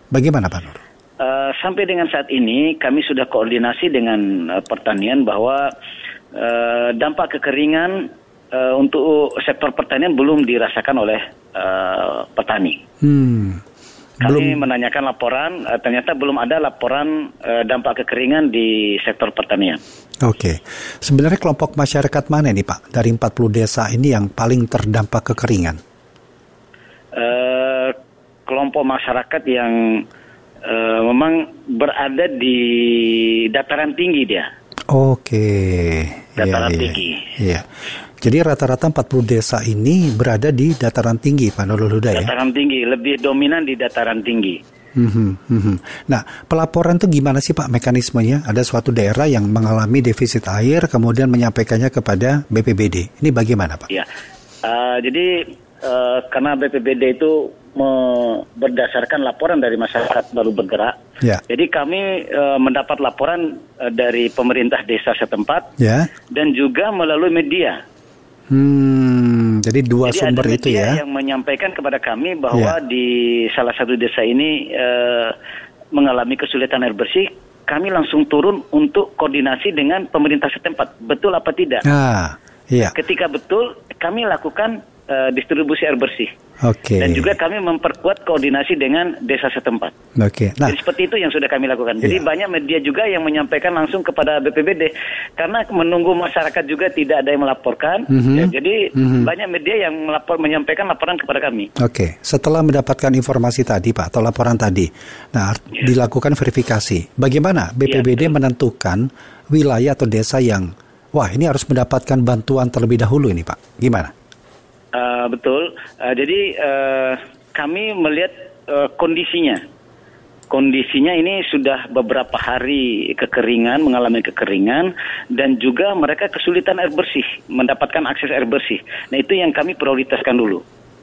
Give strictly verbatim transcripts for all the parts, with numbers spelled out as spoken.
Bagaimana Pak Nur? Uh, sampai dengan saat ini kami sudah koordinasi dengan uh, pertanian bahwa uh, dampak kekeringan uh, untuk sektor pertanian belum dirasakan oleh uh, petani. Hmm. Kami Belum menanyakan laporan, uh, ternyata belum ada laporan uh, dampak kekeringan di sektor pertanian. Oke, sebenarnya kelompok masyarakat mana nih Pak dari empat puluh desa ini yang paling terdampak kekeringan? Uh, kelompok masyarakat yang uh, memang berada di dataran tinggi dia. Oke, dataran iya, tinggi. Iya. Jadi rata-rata empat puluh desa ini berada di dataran tinggi, Pak Nurul Huda ya? Dataran tinggi, lebih dominan di dataran tinggi. Hmm, hmm. Nah, pelaporan itu gimana sih Pak mekanismenya? Ada suatu daerah yang mengalami defisit air, kemudian menyampaikannya kepada B P B D. Ini bagaimana Pak? Ya, uh, jadi uh, karena B P B D itu me- berdasarkan laporan dari masyarakat baru bergerak. Ya. Jadi kami uh, mendapat laporan uh, dari pemerintah desa setempat, ya. Dan juga melalui media. Hmm, jadi dua jadi sumber ada itu media ya. yang menyampaikan kepada kami bahwa ya. di salah satu desa ini uh, mengalami kesulitan air bersih. Kami langsung turun untuk koordinasi dengan pemerintah setempat. Betul apa tidak? Ah, iya. Ketika betul, kami lakukan uh, distribusi air bersih. Oke. Dan juga kami memperkuat koordinasi dengan desa setempat. Oke. Nah, jadi seperti itu yang sudah kami lakukan. Jadi iya. banyak media juga yang menyampaikan langsung kepada B P B D karena menunggu masyarakat juga tidak ada yang melaporkan. Mm-hmm. Ya, jadi mm-hmm. banyak media yang melapor menyampaikan laporan kepada kami. Oke. Setelah mendapatkan informasi tadi Pak atau laporan tadi, nah yeah. dilakukan verifikasi. Bagaimana B P B D yeah, menentukan wilayah atau desa yang wah ini harus mendapatkan bantuan terlebih dahulu ini Pak? Gimana? Uh, betul. Uh, jadi uh, kami melihat uh, kondisinya. Kondisinya ini sudah beberapa hari kekeringan, mengalami kekeringan, dan juga mereka kesulitan air bersih, mendapatkan akses air bersih. Nah itu yang kami prioritaskan dulu.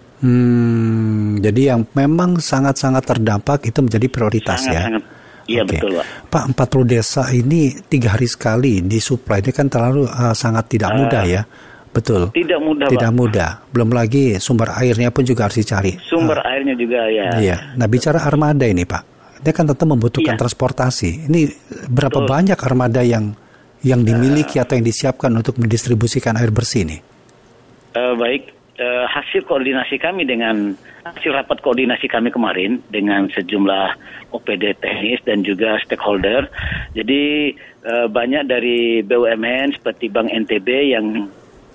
Hmm, jadi yang memang sangat-sangat terdampak itu menjadi prioritas sangat, ya. Sangat. Iya okay. Betul Pak. Pak, empat puluh desa ini tiga hari sekali disuplai, ini kan terlalu uh, sangat tidak mudah uh, ya. Betul. Tidak mudah, Tidak Pak. mudah. Belum lagi sumber airnya pun juga harus dicari. Sumber uh, airnya juga ya. Iya. Nah, bicara armada ini, Pak. Dia kan tentu membutuhkan iya. transportasi. Ini berapa Betul. banyak armada yang yang dimiliki uh, atau yang disiapkan untuk mendistribusikan air bersih ini? Uh, baik. Uh, hasil koordinasi kami dengan hasil rapat koordinasi kami kemarin dengan sejumlah O P D teknis dan juga stakeholder. Jadi uh, banyak dari B U M N seperti Bank N T B yang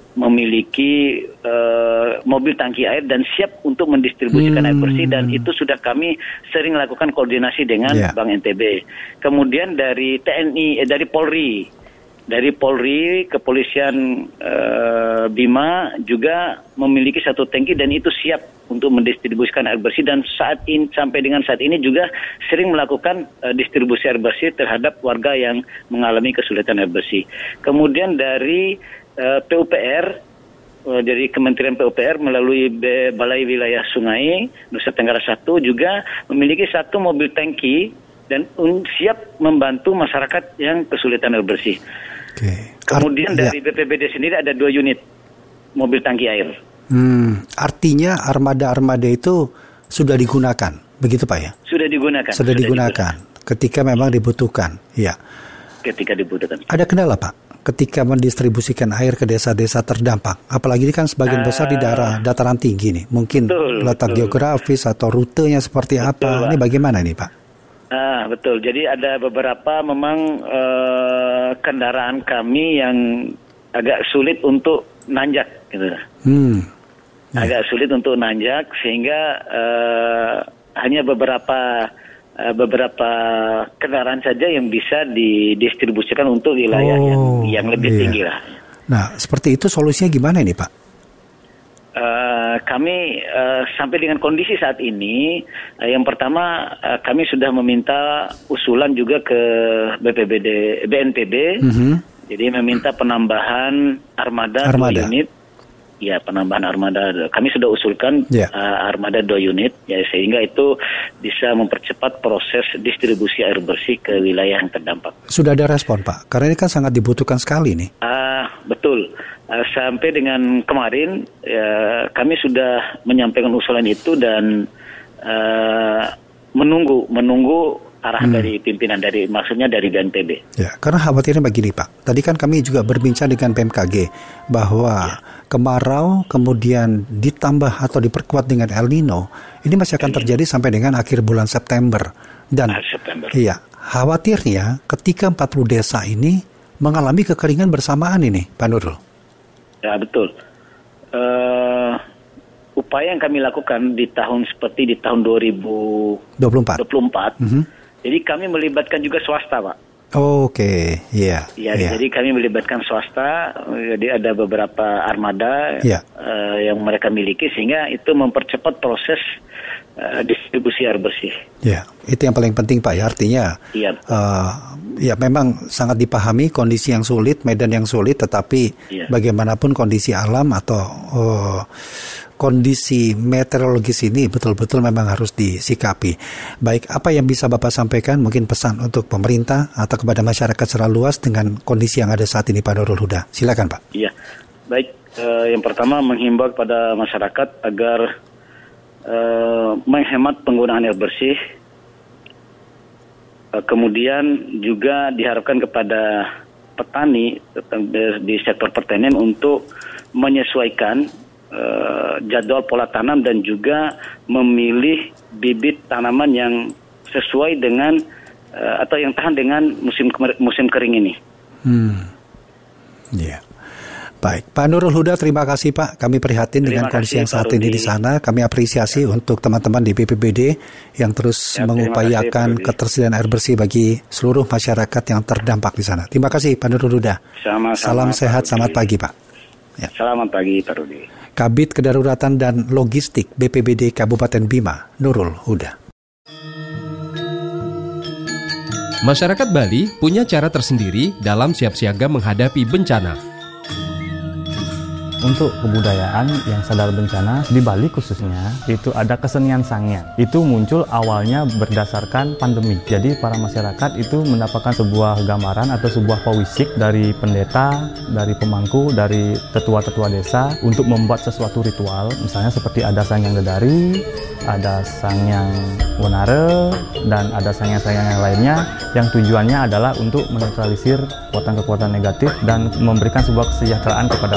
memiliki uh, mobil tangki air dan siap untuk mendistribusikan hmm. air bersih, dan itu sudah kami sering lakukan koordinasi dengan yeah. Bank N T B. Kemudian dari T N I, eh, dari Polri, dari Polri, Kepolisian uh, Bima juga memiliki satu tangki dan itu siap untuk mendistribusikan air bersih, dan saat ini sampai dengan saat ini juga sering melakukan uh, distribusi air bersih terhadap warga yang mengalami kesulitan air bersih. Kemudian dari uh, P U P R, uh, dari Kementerian P U P R melalui B- Balai Wilayah Sungai Nusa Tenggara satu juga memiliki satu mobil tangki dan un- siap membantu masyarakat yang kesulitan air bersih. Okay. Kemudian Art- dari ya. B P B D sendiri ada dua unit mobil tangki air. Hmm, artinya armada-armada itu sudah digunakan, begitu Pak ya? Sudah digunakan. Sudah, sudah digunakan, digunakan. Ketika memang dibutuhkan, ya. Ketika dibutuhkan. Ada kendala Pak, ketika mendistribusikan air ke desa-desa terdampak, apalagi ini kan sebagian uh, besar di daerah dataran tinggi nih, mungkin betul, letak betul. geografis atau rutenya seperti betul, apa, Pak. Ini bagaimana nih Pak? Ah betul, jadi ada beberapa memang uh, kendaraan kami yang agak sulit untuk nanjak, gitu. Hmm. Agak yeah. sulit untuk nanjak sehingga uh, hanya beberapa uh, beberapa kendaraan saja yang bisa didistribusikan untuk wilayah oh, yang, yang lebih yeah. tinggi lah. Nah, seperti itu solusinya gimana ini Pak? Uh, kami uh, sampai dengan kondisi saat ini, uh, yang pertama uh, kami sudah meminta usulan juga ke B P B D, B N P B, mm-hmm. jadi meminta penambahan armada, armada. dua unit, ya penambahan armada. Kami sudah usulkan yeah. uh, armada dua unit, ya sehingga itu bisa mempercepat proses distribusi air bersih ke wilayah yang terdampak. Sudah ada respon Pak, karena ini kan sangat dibutuhkan sekali nih. Ah uh, betul. Uh, sampai dengan kemarin ya, kami sudah menyampaikan usulan itu dan uh, menunggu menunggu arahan hmm. dari pimpinan, dari maksudnya dari B N P B. Ya, karena khawatirnya begini Pak. Tadi kan kami juga berbincang dengan B M K G bahwa ya. kemarau kemudian ditambah atau diperkuat dengan El Nino, ini masih akan terjadi sampai dengan akhir bulan September. Dan September. Iya, khawatirnya ketika empat puluh desa ini mengalami kekeringan bersamaan ini, Pak Nurul. Ya, betul. Uh, upaya yang kami lakukan di tahun seperti di tahun dua ribu dua puluh empat, mm-hmm. jadi kami melibatkan juga swasta, Pak. Oh, Oke, okay. iya. Yeah. Ya, yeah. Jadi kami melibatkan swasta, jadi ada beberapa armada yeah. uh, yang mereka miliki sehingga itu mempercepat proses uh, distribusi air bersih. Ya, itu yang paling penting Pak ya, artinya yeah. uh, ya memang sangat dipahami kondisi yang sulit, medan yang sulit, tetapi yeah. bagaimanapun kondisi alam atau uh, kondisi meteorologis ini betul-betul memang harus disikapi. Baik, apa yang bisa Bapak sampaikan, mungkin pesan untuk pemerintah atau kepada masyarakat secara luas dengan kondisi yang ada saat ini Pak Nurul Huda. Silakan Pak. Iya, baik. Uh, yang pertama menghimbau kepada masyarakat agar uh, menghemat penggunaan air bersih. Uh, kemudian juga diharapkan kepada petani di sektor pertanian untuk menyesuaikan Uh, jadwal pola tanam dan juga memilih bibit tanaman yang sesuai dengan uh, atau yang tahan dengan musim musim kering ini. Hmm, ya, yeah. Baik, Pak Nurul Huda, terima kasih Pak. Kami prihatin terima dengan kondisi yang saat ini di sana. Kami apresiasi ya. untuk teman-teman di B P B D yang terus ya, mengupayakan kasih, ketersediaan air bersih bagi seluruh masyarakat yang terdampak di sana. Terima kasih Pak Nurul Huda. Sama-sama, Salam sehat, selamat pagi Pak. Ya. Selamat pagi Pak Rudi. Kabid Kedaruratan dan Logistik B P B D Kabupaten Bima, Nurul Huda. Masyarakat Bali punya cara tersendiri dalam siap siaga menghadapi bencana. Untuk kebudayaan yang sadar bencana di Bali khususnya itu ada kesenian sangyan. Itu muncul awalnya berdasarkan pandemi. Jadi para masyarakat itu mendapatkan sebuah gambaran atau sebuah pewisik dari pendeta, dari pemangku, dari tetua-tetua desa untuk membuat sesuatu ritual. Misalnya seperti ada sangyang dedari, ada sangyang wenare, dan ada sangyang-sangyang yang lainnya yang tujuannya adalah untuk menetralisir kekuatan-kekuatan negatif dan memberikan sebuah kesejahteraan kepada